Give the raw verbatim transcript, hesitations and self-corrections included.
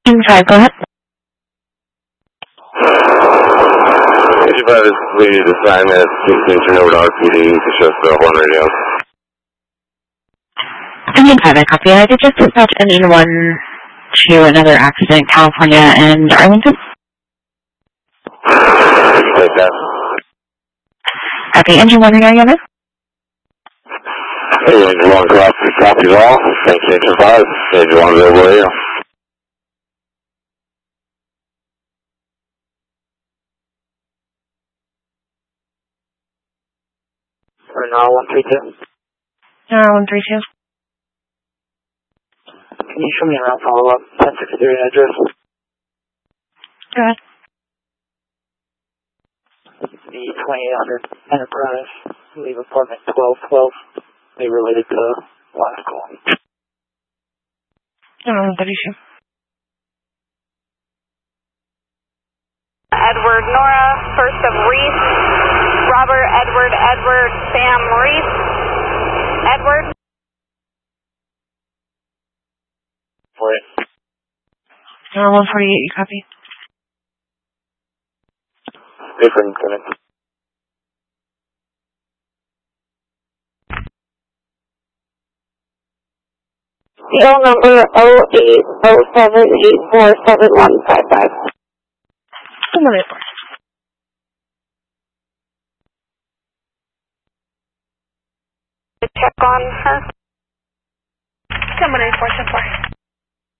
Inside, go ahead. Engine five is lead assignment, sixteen turn over to R P D to show still one radio. Engine five, I copy. I did just dispatch engine one to another accident, California and Arlington. Take that. Copy, engine one, are you over? Hey, engine one, copy, copies all. Thank you, engine five. Engine one, available radio. Renal one three two. Uh, one three two. Can you show me around follow-up? ten sixty-three address. Go ahead. The twenty-eight hundred Enterprise. Leave apartment twelve twelve. They related to last call. Uh, one thirty two. Edward Nora, first of Reese. Robert, Edward, Edward, Sam, Reese. Edward. For it. Uh, one forty-eight, you copy? Different connect. Serial number oh eight oh seven eight four seven one five five. One minute. Check on her.